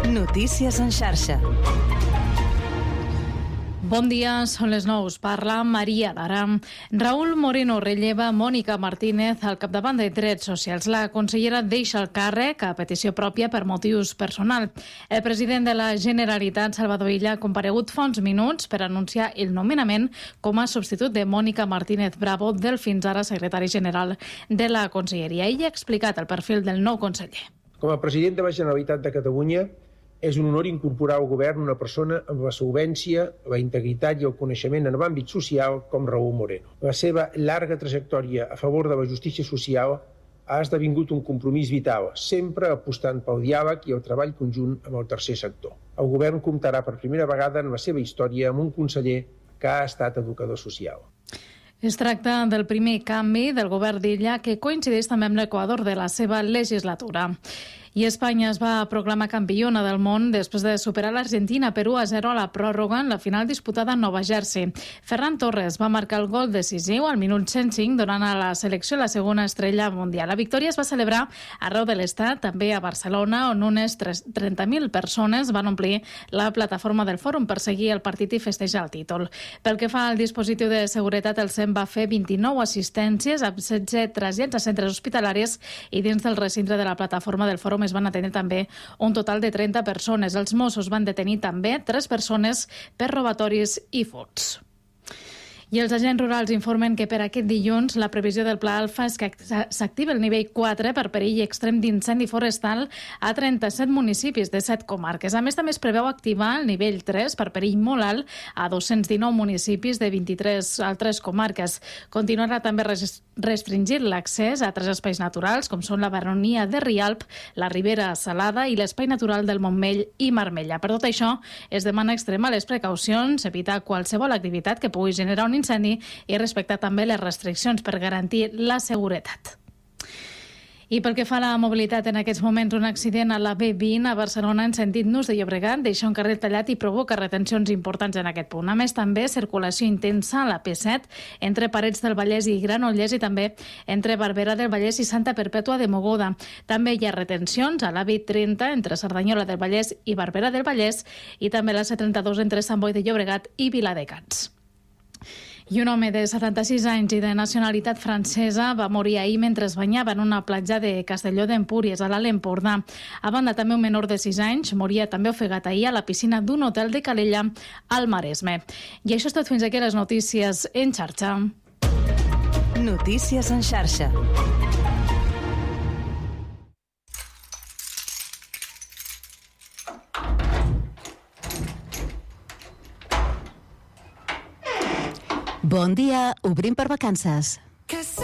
Notícies en xarxa. Bon dia, són les 9. Parla Maria Lara. Raúl Moreno relleva Mònica Martínez al capdavant de Drets Socials. La consellera deixa el càrrec a petició pròpia per motius personal. El president de la Generalitat, Salvador Illa, ha comparegut fa uns minuts per anunciar el nomenament com a substitut de Mònica Martínez Bravo, del fins ara secretari general de la Conselleria. Ella ha explicat el perfil del nou conseller. Com a president de la Generalitat de Catalunya, és un honor incorporar al govern una persona amb la solvència, la integritat i el coneixement en l'àmbit social com Raúl Moreno. La seva llarga trajectòria a favor de la justícia social ha esdevingut un compromís vital, sempre apostant pel diàleg i el treball conjunt amb el tercer sector. El govern comptarà per primera vegada en la seva història amb un conseller que ha estat educador social. Es tracta del primer canvi del govern d'Illa, que coincideix també amb l'equador de la seva legislatura. I Espanya es va proclamar campiona del món després de superar l'Argentina per 1-0 a la pròrroga en la final disputada a Nova Jersey. Ferran Torres va marcar el gol decisiu al minut 105, donant a la selecció la segona estrella mundial. La victòria es va celebrar arreu de l'estat, també a Barcelona, on unes 30.000 persones van omplir la plataforma del fòrum per seguir el partit i festejar el títol. Pel que fa al dispositiu de seguretat, el SEM va fer 29 assistències amb 16 trasllats a centres hospitalaris i dins del recinte de la plataforma del fòrum es van atendre també un total de 30 persones. Els Mossos van detenir també 3 persones per robatoris i furts. I els agents rurals informen que per aquest dilluns la previsió del Pla Alfa és que s'activa el nivell 4 per perill extrem d'incendi forestal a 37 municipis de 7 comarques. A més, també es preveu activar el nivell 3 per perill molt alt a 219 municipis de 23 altres comarques. Continuarà també restringir l'accés a 3 espais naturals, com són la Baronia de Rialp, la Ribera Salada i l'espai natural del Montmell i Marmella. Per tot això, es demana extremar les precaucions, evitar qualsevol activitat que pugui generar un incendi i respectar també les restriccions per garantir la seguretat. I pel que fa a la mobilitat, en aquests moments un accident a la B20 a Barcelona en sentit Nus de Llobregat deixa un carril tallat i provoca retencions importants en aquest punt. A més, també circulació intensa a la P7 entre Parets del Vallès i Granollers i també entre Barberà del Vallès i Santa Perpètua de Mogoda. També hi ha retencions a la B30 entre Cerdanyola del Vallès i Barberà del Vallès i també a la C32 entre Sant Boi de Llobregat i Viladecans. I un home de 76 anys i de nacionalitat francesa va morir ahir mentre es banyava en una platja de Castelló d'Empúries, a l'Alt Empordà. A banda, també un menor de 6 anys moria també ofegat ahir a la piscina d'un hotel de Calella, al Maresme. I això és tot, fins aquí les notícies en xarxa. Notícies en xarxa. Bon dia, obrim per vacances.